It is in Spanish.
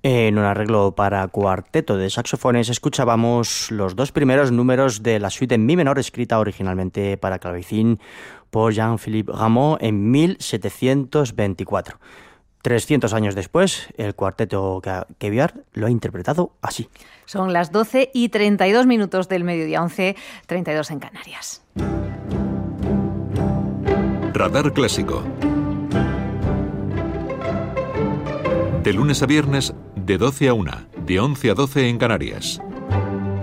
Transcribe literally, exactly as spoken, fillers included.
En un arreglo para cuarteto de saxofones escuchábamos los dos primeros números de la suite en mi menor escrita originalmente para clavecín por Jean-Philippe Rameau en mil setecientos veinticuatro. trescientos años después, el cuarteto Queviar lo ha interpretado así. Son las doce y treinta y dos minutos del mediodía, once treinta y dos en Canarias. Radar Clásico. De lunes a viernes, de doce a una, de once a doce en Canarias.